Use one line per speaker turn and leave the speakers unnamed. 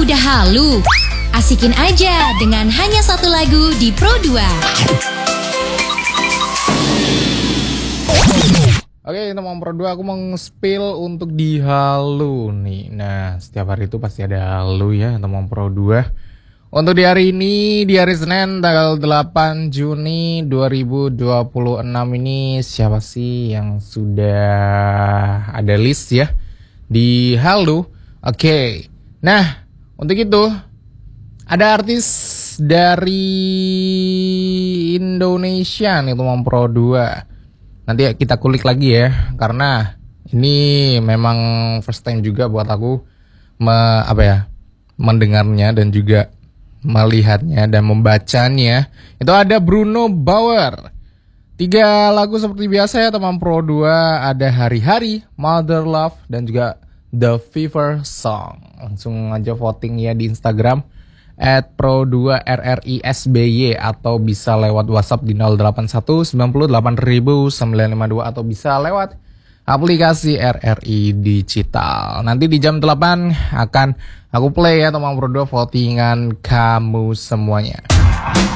udah halu? Asikin aja dengan hanya satu lagu di Pro 2.
Oke, teman Pro 2, aku mau nge-spill untuk di halu nih. Nah, setiap hari itu pasti ada halu ya, teman Pro 2. Untuk di hari ini, di hari Senin tanggal 8 Juni 2026 ini, siapa sih yang sudah ada list ya di halu? Oke, nah untuk itu ada artis dari Indonesia nih teman Pro 2. Nanti kita kulik lagi ya, karena ini memang first time juga buat aku mendengarnya dan juga melihatnya dan membacanya. Itu ada Bruno Bauer. 3 lagu seperti biasa ya teman Pro 2. Ada Hari-Hari, Mother Love, dan juga The Fever Song. Langsung aja voting ya di Instagram @pro2rrisby atau bisa lewat WhatsApp di 081 908.952 atau bisa lewat aplikasi RRI Digital. Nanti di jam 8 akan aku play ya teman Pro 2 votingan kamu semuanya.